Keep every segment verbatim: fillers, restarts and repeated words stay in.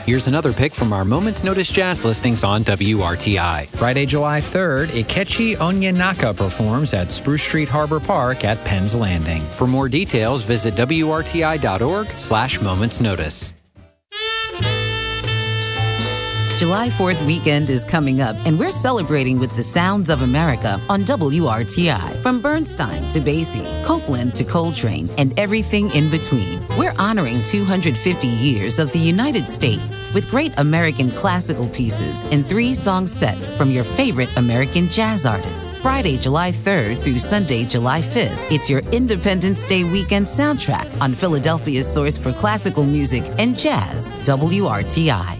Here's another pick from our Moments Notice Jazz listings on W R T I. Friday, July third, Ikechi Onyenaka performs at Spruce Street Harbor Park at Penn's Landing. For more details, visit W R T I dot org slash Moments Notice. July fourth weekend is coming up, and we're celebrating with the sounds of America on W R T I. From Bernstein to Basie, Copeland to Coltrane, and everything in between. We're honoring two hundred fifty years of the United States with great American classical pieces and three song sets from your favorite American jazz artists. Friday, July third through Sunday, July fifth. It's your Independence Day weekend soundtrack on Philadelphia's source for classical music and jazz, W R T I.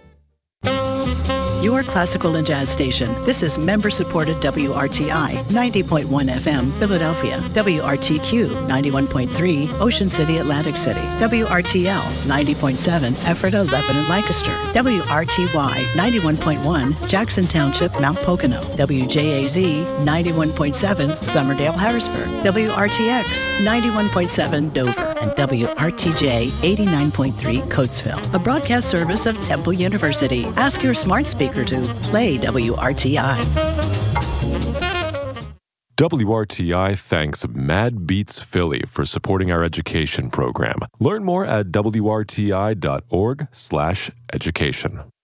Your classical and jazz station. This is member-supported W R T I, ninety point one F M, Philadelphia. W R T Q, ninety-one point three, Ocean City, Atlantic City. W R T L, ninety point seven, Ephrata, Lebanon, Lancaster. W R T Y, ninety-one point one, Jackson Township, Mount Pocono. W J A Z, ninety-one point seven, Somerdale, Harrisburg. W R T X, ninety-one point seven, Dover. And W R T J, eighty-nine point three, Coatesville. A broadcast service of Temple University. Ask your smart speaker to play W R T I. W R T I thanks Mad Beats Philly for supporting our education program. Learn more at W R T I dot org slash education.